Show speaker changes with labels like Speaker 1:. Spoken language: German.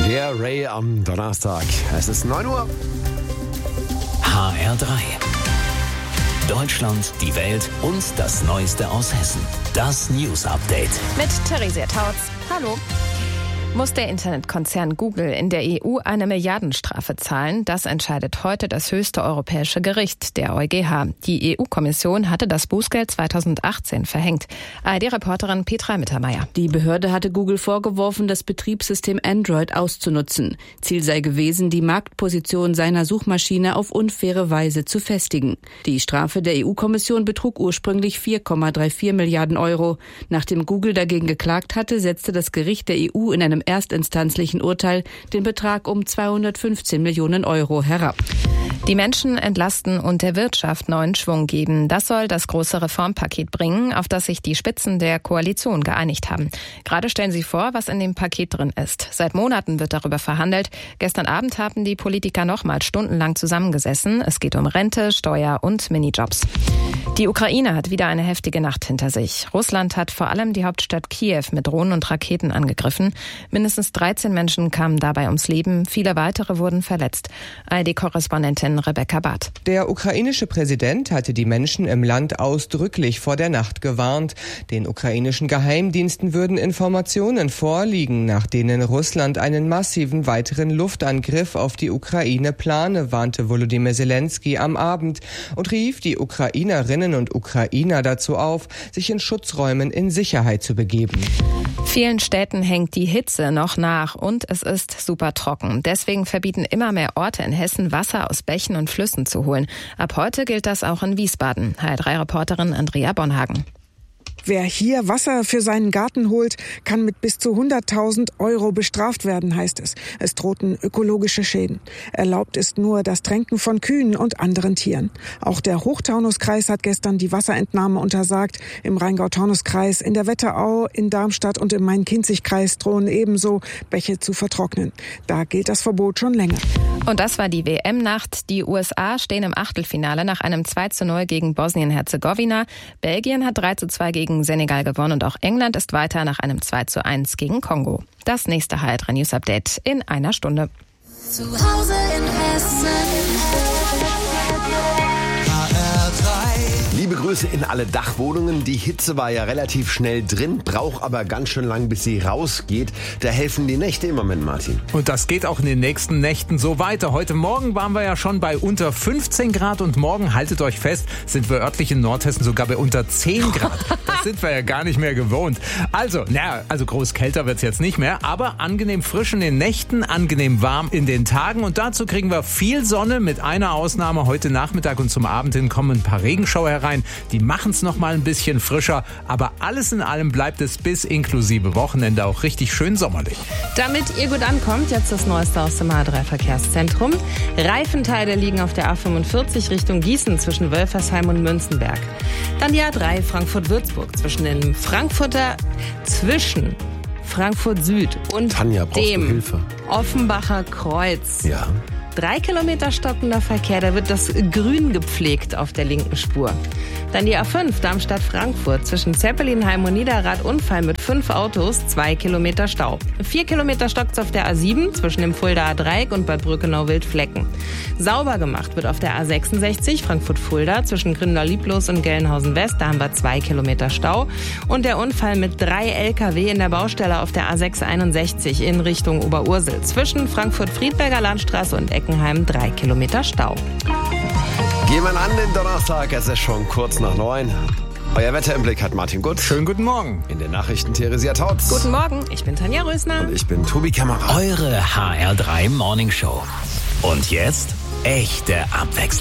Speaker 1: Der Ray am Donnerstag. Es ist 9 Uhr.
Speaker 2: HR3. Deutschland, die Welt und das Neueste aus Hessen. Das News Update.
Speaker 3: Mit Theresia Tautz. Hallo. Muss der Internetkonzern Google in der EU eine Milliardenstrafe zahlen? Das entscheidet heute das höchste europäische Gericht, der EuGH. Die EU-Kommission hatte das Bußgeld 2018 verhängt. ARD-Reporterin Petra Mittermeier.
Speaker 4: Die Behörde hatte Google vorgeworfen, das Betriebssystem Android auszunutzen. Ziel sei gewesen, die Marktposition seiner Suchmaschine auf unfaire Weise zu festigen. Die Strafe der EU-Kommission betrug ursprünglich 4,34 Milliarden Euro. Nachdem Google dagegen geklagt hatte, setzte das Gericht der EU in einem erstinstanzlichen Urteil den Betrag um 215 Millionen Euro herab.
Speaker 3: Die Menschen entlasten und der Wirtschaft neuen Schwung geben. Das soll das große Reformpaket bringen, auf das sich die Spitzen der Koalition geeinigt haben. Gerade stellen sie vor, was in dem Paket drin ist. Seit Monaten wird darüber verhandelt. Gestern Abend haben die Politiker nochmal stundenlang zusammengesessen. Es geht um Rente, Steuer und Minijobs. Die Ukraine hat wieder eine heftige Nacht hinter sich. Russland hat vor allem die Hauptstadt Kiew mit Drohnen und Raketen angegriffen. Mindestens 13 Menschen kamen dabei ums Leben. Viele weitere wurden verletzt. ARD-Korrespondentin Rebecca Barth.
Speaker 5: Der ukrainische Präsident hatte die Menschen im Land ausdrücklich vor der Nacht gewarnt. Den ukrainischen Geheimdiensten würden Informationen vorliegen, nach denen Russland einen massiven weiteren Luftangriff auf die Ukraine plane, warnte Volodymyr Zelensky am Abend und rief die Ukrainerinnen und Ukrainer dazu auf, sich in Schutzräumen in Sicherheit zu begeben.
Speaker 3: Vielen Städten hängt die Hitze noch nach und es ist super trocken. Deswegen verbieten immer mehr Orte in Hessen, Wasser aus Bächen und Flüssen zu holen. Ab heute gilt das auch in Wiesbaden. HR3-Reporterin Andrea Bonhagen.
Speaker 6: Wer hier Wasser für seinen Garten holt, kann mit bis zu 100.000 Euro bestraft werden, heißt es. Es drohten ökologische Schäden. Erlaubt ist nur das Tränken von Kühen und anderen Tieren. Auch der Hochtaunuskreis hat gestern die Wasserentnahme untersagt. Im Rheingau-Taunus-Kreis, in der Wetterau, in Darmstadt und im Main-Kinzig-Kreis drohen ebenso Bäche zu vertrocknen. Da gilt das Verbot schon länger.
Speaker 3: Und das war die WM-Nacht. Die USA stehen im Achtelfinale nach einem 2:0 gegen Bosnien-Herzegowina. Belgien hat 3:2 gegen Senegal gewonnen und auch England ist weiter nach einem 2:1 gegen Kongo. Das nächste HR3 News Update in einer Stunde.
Speaker 7: Zu Hause in Hessen.
Speaker 1: Liebe Grüße in alle Dachwohnungen. Die Hitze war ja relativ schnell drin, braucht aber ganz schön lang, bis sie rausgeht. Da helfen die Nächte im Moment, Martin.
Speaker 8: Und das geht auch in den nächsten Nächten so weiter. Heute Morgen waren wir ja schon bei unter 15 Grad und morgen, haltet euch fest, sind wir örtlich in Nordhessen sogar bei unter 10 Grad. Das sind wir ja gar nicht mehr gewohnt. Also groß kälter wird's jetzt nicht mehr, aber angenehm frisch in den Nächten, angenehm warm in den Tagen und dazu kriegen wir viel Sonne mit einer Ausnahme. Heute Nachmittag und zum Abend hin kommen ein paar Regenschauer herein. Die machen es noch mal ein bisschen frischer, aber alles in allem bleibt es bis inklusive Wochenende auch richtig schön sommerlich.
Speaker 3: Damit ihr gut ankommt, jetzt das Neueste aus dem A3-Verkehrszentrum. Reifenteile liegen auf der A45 Richtung Gießen zwischen Wölfersheim und Münzenberg. Dann die A3 Frankfurt-Würzburg zwischen Frankfurt Süd und
Speaker 1: Tanja, brauchst du
Speaker 3: dem
Speaker 1: Hilfe?
Speaker 3: Offenbacher Kreuz.
Speaker 1: Ja.
Speaker 3: 3 Kilometer stockender Verkehr, da wird das Grün gepflegt auf der linken Spur. Dann die A5 Darmstadt-Frankfurt zwischen Zeppelinheim und Niederrad Unfall mit 5 Autos, 2 Kilometer Stau. 4 Kilometer stockt's auf der A7 zwischen dem Fuldaer Dreieck und Bad Brückenau-Wildflecken. Sauber gemacht wird auf der A66 Frankfurt-Fulda zwischen Grindau-Lieblos und Gelnhausen-West, da haben wir 2 Kilometer Stau. Und der Unfall mit 3 LKW in der Baustelle auf der A661 in Richtung Oberursel zwischen Frankfurt-Friedberger Landstraße und Eckenheim 3 Kilometer Stau.
Speaker 1: Gehen wir an den Donnerstag, es ist schon kurz nach 9. Euer Wetter im Blick hat Martin Gutt.
Speaker 8: Schönen guten Morgen.
Speaker 1: In den Nachrichten Theresia Tautz.
Speaker 3: Guten Morgen, ich bin Tanja Rösner.
Speaker 1: Und ich bin Tobi Kämmerer.
Speaker 2: Eure HR3 Morning Show. Und jetzt echte Abwechslung.